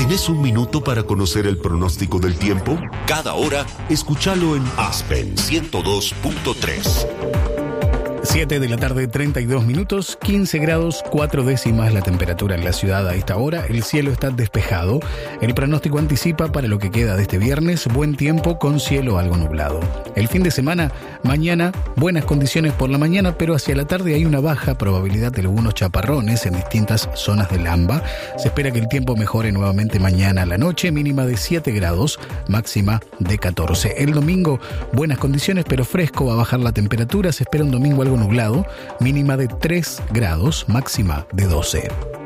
¿Tenés un minuto para conocer el pronóstico del tiempo? Cada hora, escúchalo en Aspen 102.3. 7 de la tarde, 32 minutos, 15 grados, 4 décimas la temperatura en la ciudad a esta hora. El cielo está despejado. El pronóstico anticipa para lo que queda de este viernes buen tiempo con cielo algo nublado. El fin de semana, mañana, buenas condiciones por la mañana, pero hacia la tarde hay una baja probabilidad de algunos chaparrones en distintas zonas del AMBA. Se espera que el tiempo mejore nuevamente mañana a la noche, mínima de 7 grados, máxima de 14. El domingo, buenas condiciones, pero fresco, va a bajar la temperatura. Se espera un domingo algo nublado, mínima de 3 grados, máxima de 12.